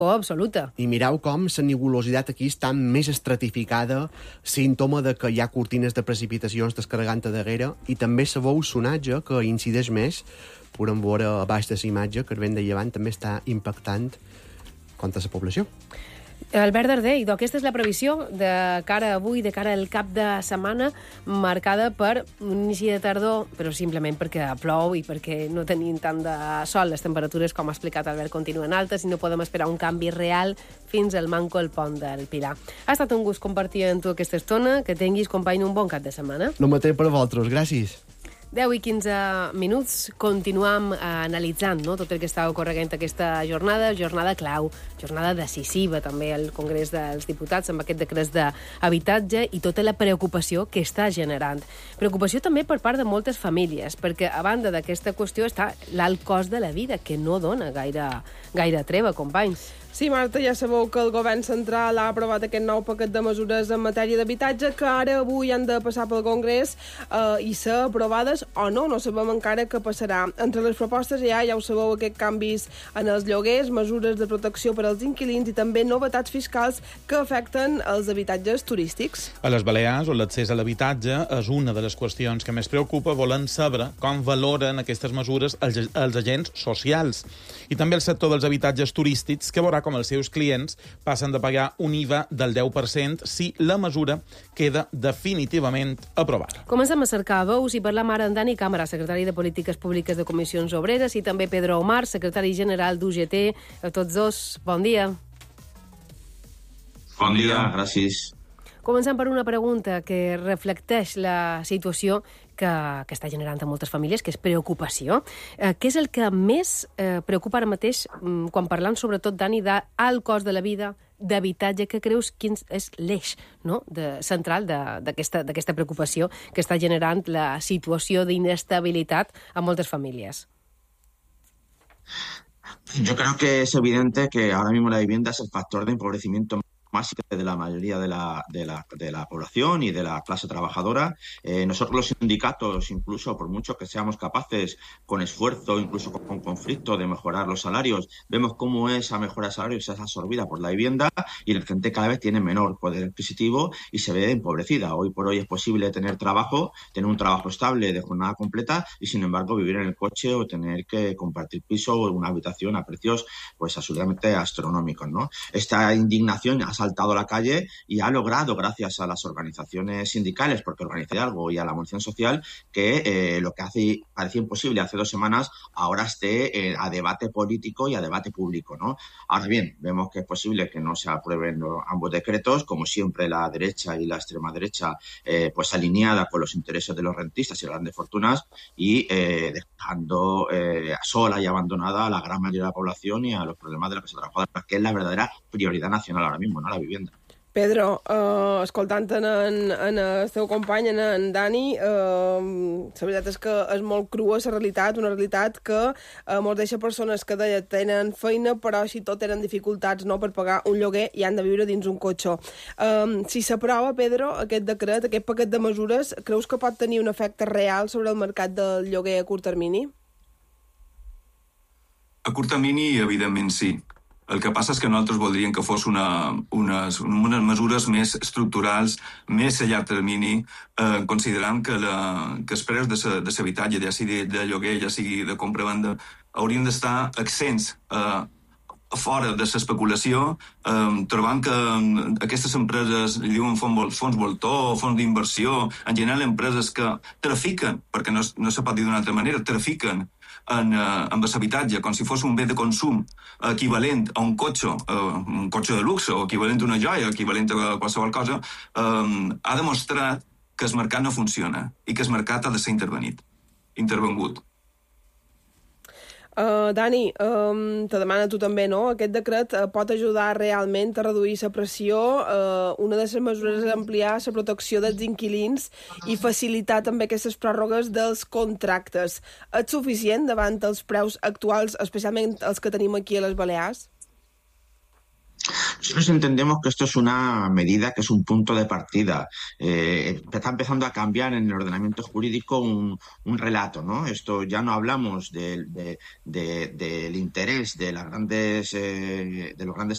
absoluta. I mireu com la nebulositat aquí està més estratificada, símptoma de que hi ha cortines de precipitacions descarregant a darrere, i també sabeu sonatge que incideix més. Podem veure a baix de la imatge que el vent de llevant també està impactant contra la població. Albert Darder, aquesta és la previsió de cara a avui, de cara al cap de setmana, marcada per un inici de tardor, però simplement perquè plou i perquè no tenim tant de sol. Les temperatures, com ha explicat Albert, continuen altes i no podem esperar un canvi real fins al manco al pont del Pilar. Ha estat un gust compartir amb tu aquesta estona. Que tinguis, company, un bon cap de setmana. No mateix per a vosaltres, gràcies. 10 i 15 minuts, continuam analitzant tot el que està ocorrent aquesta jornada clau, jornada decisiva també al Congrés dels Diputats amb aquest decret d'habitatge i tota la preocupació que està generant. Preocupació també per part de moltes famílies, perquè a banda d'aquesta qüestió està l'alt cost de la vida, que no dona gaire treva, companys. Sí, Marta, ja sabeu que el govern central ha aprovat aquest nou paquet de mesures en matèria d'habitatge que ara avui han de passar pel Congrés i ser aprovades o no. No sabem encara què passarà. Entre les propostes ja ho sabeu, aquests canvis en els lloguers, mesures de protecció per als inquilins i també novetats fiscals que afecten els habitatges turístics. A les Balears, on l'accés a l'habitatge és una de les qüestions que més preocupa, volen saber com valoren aquestes mesures els agents socials i també el sector dels habitatges turístics, que veurà com els seus clients passen de pagar un IVA del 10% si la mesura queda definitivament aprovada. Comencem a cercar veus i parlar ara amb Dani Càmara, secretari de Polítiques Públiques de Comissions Obreres, i també Pedro Omar, secretari general d'UGT. A tots dos, bon dia. Bon dia, gràcies. Comencem per una pregunta que reflecteix la situació que està generant a moltes famílies, que és preocupació. Què és el que més preocupa ara mateix quan parlant, sobretot, Dani, d'alt cost de la vida, d'habitatge? Que creus quin és l'eix central d'aquesta preocupació que està generant la situació d'inestabilitat a moltes famílies? Yo creo que es evidente que ahora mismo la vivienda es el factor de empobrecimiento más de la mayoría de la población y de la clase trabajadora. Nosotros los sindicatos, incluso por mucho que seamos capaces, con esfuerzo, incluso con conflicto, de mejorar los salarios, vemos cómo esa mejora de salarios es absorbida por la vivienda y la gente cada vez tiene menor poder adquisitivo y se ve empobrecida. Hoy por hoy es posible tener un trabajo estable de jornada completa y, sin embargo, vivir en el coche o tener que compartir piso o una habitación a precios pues absolutamente astronómicos, ¿no? Esta indignación ha saltado a la calle y ha logrado, gracias a las organizaciones sindicales, porque organizé algo, y a la movilización social, que lo que parecía imposible hace 2 semanas, ahora esté a debate político y a debate público, ¿no? Ahora bien, vemos que es posible que no se aprueben ambos decretos, como siempre la derecha y la extrema derecha, pues alineada con los intereses de los rentistas y las grandes fortunas, y dejando sola y abandonada a la gran mayoría de la población y a los problemas de la clase trabajadora, que es la verdadera prioridad nacional ahora mismo, ¿no? La vivienda. Pedro, escoltant en el teu company, en Dani, la veritat és que és molt crua la realitat, una realitat que molts deixa persones que tenen feina però així tot tenen dificultats per pagar un lloguer i han de viure dins un cotxe. Si s'aprova, Pedro, aquest decret, aquest paquet de mesures, creus que pot tenir un efecte real sobre el mercat del lloguer a curt termini? A curt termini, evidentment, sí. El que passa és que nosaltres voldríem que fos unes mesures més estructurals, més a llarg termini, considerant que els preus de l'habitatge, ja sigui de lloguer, ja sigui de compra-venda, haurien d'estar accents fora de l'especulació, trobant que aquestes empreses, li diuen fons voltor, fons d'inversió, en general empreses que trafiquen, perquè no se pot dir d'una altra manera, trafiquen amb l'habitatge, com si fos un bé de consum equivalent a un cotxe de luxe, o equivalent a una joia, equivalent a qualsevol cosa, ha demostrat que el mercat no funciona i que el mercat ha de ser intervengut. Dani, te demana tu també, no? Aquest decret pot ajudar realment a reduir la pressió. Una de les mesures és ampliar la protecció dels inquilins i facilitar també aquestes pròrrogues dels contractes. És suficient davant els preus actuals, especialment els que tenim aquí a les Balears? Nosotros entendemos que esto es una medida que es un punto de partida. Está empezando a cambiar en el ordenamiento jurídico un relato, ¿no? Esto ya no hablamos del interés de los grandes